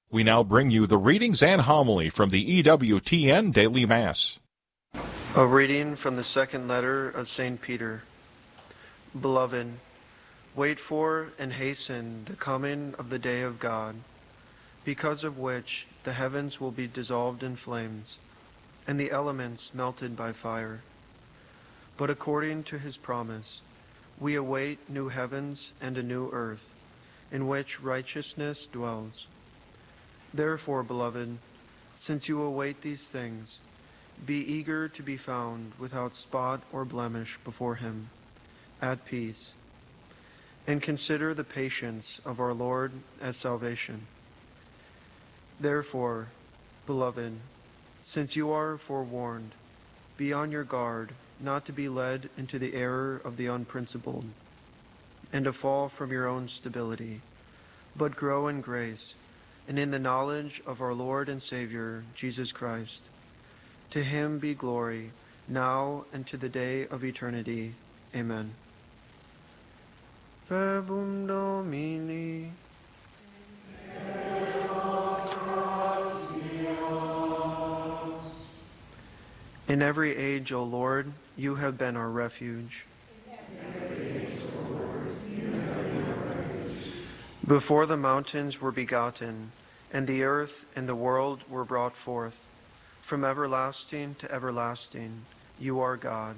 We now bring you the readings and homily from the EWTN Daily Mass. A reading from the second letter of St. Peter. Beloved, wait for and hasten the coming of the day of God, because of which the heavens will be dissolved in flames, and the elements melted by fire. But according to his promise, we await new heavens and a new earth, in which righteousness dwells. Therefore, beloved, since you await these things, be eager to be found without spot or blemish before him, at peace, and consider the patience of our Lord as salvation. Therefore, beloved, since you are forewarned, be on your guard not to be led into the error of the unprincipled, and to fall from your own stability, but grow in grace and in the knowledge of our Lord and Savior, Jesus Christ. To him be glory, now and to the day of eternity. Amen. Verbum Domini. In every age, O Lord, you have been our refuge. Before the mountains were begotten, and the earth and the world were brought forth, from everlasting to everlasting, you are God.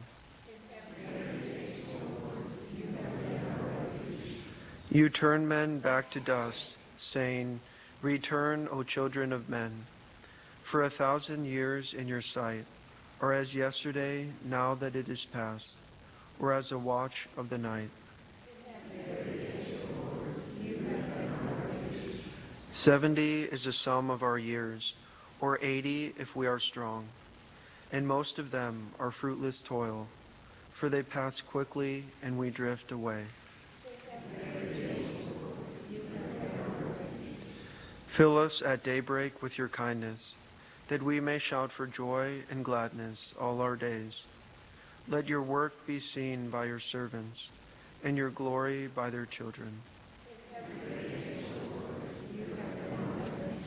You turn men back to dust, saying, Return, O children of men. For 1,000 years in your sight are as yesterday, now that it is past, or as a watch of the night. 70 is the sum of our years, or 80 if we are strong, and most of them are fruitless toil, for they pass quickly and we drift away. Fill us at daybreak with your kindness, that we may shout for joy and gladness all our days. Let your work be seen by your servants, and your glory by their children.